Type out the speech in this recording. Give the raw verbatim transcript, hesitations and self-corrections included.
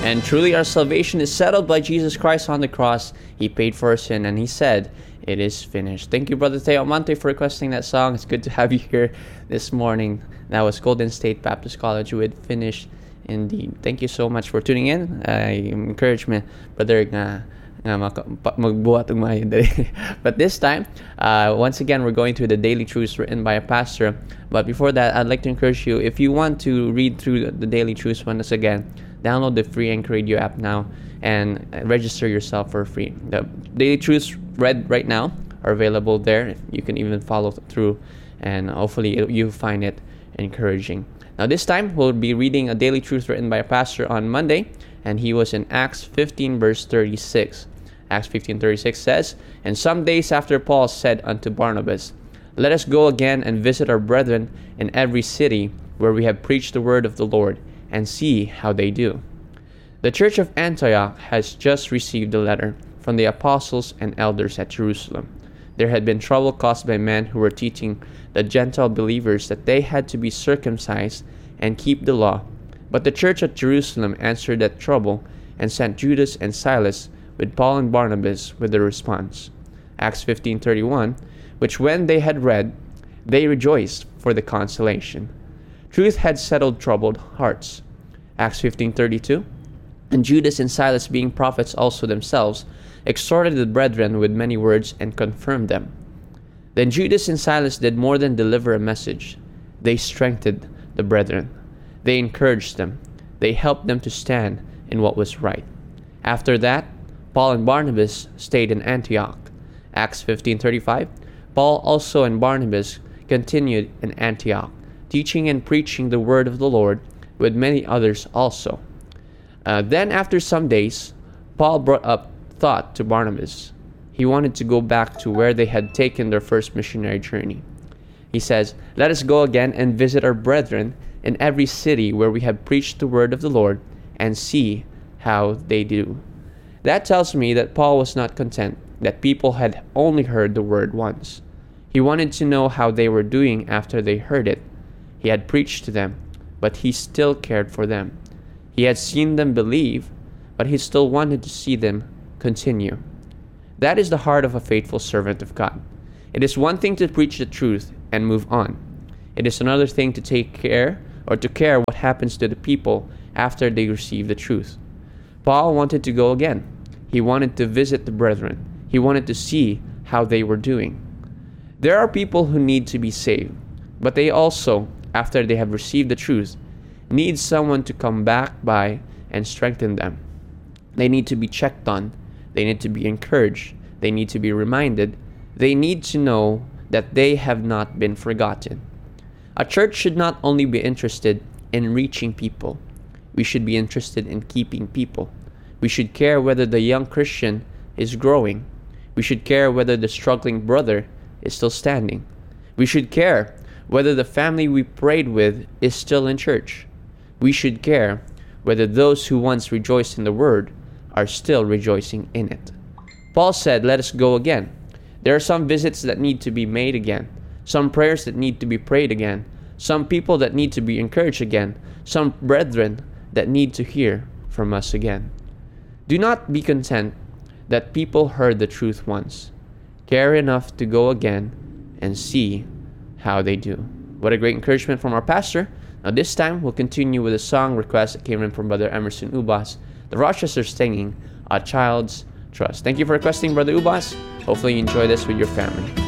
And truly our salvation is settled by Jesus Christ on the cross. He paid for our sin and he said, it is finished. Thank you, Brother Teo Amante, for requesting that song. It's good to have you here this morning. That was Golden State Baptist College with Finished Indeed. Thank you so much for tuning in. I encourage me, brother, nga, nga magbuhat ng mayo dali. But this time, uh, once again, we're going through the daily truths written by a pastor. But before that, I'd like to encourage you, if you want to read through the daily truths once again, download the free Anchor Radio app now and register yourself for free. The daily truths read right now are available there. You can even follow through, and hopefully you find it encouraging. Now this time we'll be reading a daily truth written by a pastor on Monday, and he was in Acts fifteen verse thirty-six. Acts fifteen thirty-six says, "And some days after Paul said unto Barnabas, Let us go again and visit our brethren in every city where we have preached the word of the Lord, and see how they do." The church of Antioch has just received a letter from the apostles and elders at Jerusalem. There had been trouble caused by men who were teaching the Gentile believers that they had to be circumcised and keep the law. But the church at Jerusalem answered that trouble and sent Judas and Silas with Paul and Barnabas with a response. Acts fifteen thirty-one, which when they had read, they rejoiced for the consolation. Truth had settled troubled hearts. Acts fifteen thirty-two, and Judas and Silas, being prophets also themselves, exhorted the brethren with many words and confirmed them. Then Judas and Silas did more than deliver a message. They strengthened the brethren. They encouraged them. They helped them to stand in what was right. After that, Paul and Barnabas stayed in Antioch. Acts fifteen thirty-five, Paul also and Barnabas continued in Antioch, teaching and preaching the word of the Lord with many others also. Uh, then after some days, Paul brought up thought to Barnabas. He wanted to go back to where they had taken their first missionary journey. He says, "Let us go again and visit our brethren in every city where we have preached the word of the Lord, and see how they do." That tells me that Paul was not content that people had only heard the word once. He wanted to know how they were doing after they heard it. He had preached to them, but he still cared for them. He had seen them believe, but he still wanted to see them continue. That is the heart of a faithful servant of God. It is one thing to preach the truth and move on. It is another thing to take care or to care what happens to the people after they receive the truth. Paul wanted to go again. He wanted to visit the brethren. He wanted to see how they were doing. There are people who need to be saved, but they also, after they have received the truth, need someone to come back by and strengthen them. They need to be checked on. They need to be encouraged. They need to be reminded. They need to know that they have not been forgotten. A church should not only be interested in reaching people. We should be interested in keeping people. We should care whether the young Christian is growing. We should care whether the struggling brother is still standing. We should care whether the family we prayed with is still in church. We should care whether those who once rejoiced in the word are still rejoicing in it. Paul said, "Let us go again." There are some visits that need to be made again, some prayers that need to be prayed again, some people that need to be encouraged again, some brethren that need to hear from us again. Do not be content that people heard the truth once. Care enough to go again and see how they do. What a great encouragement from our pastor. Now this time, we'll continue with a song request that came in from Brother Emerson Ubas, the Rochester singing, "A Child's Trust." Thank you for requesting, Brother Ubas. Hopefully you enjoy this with your family.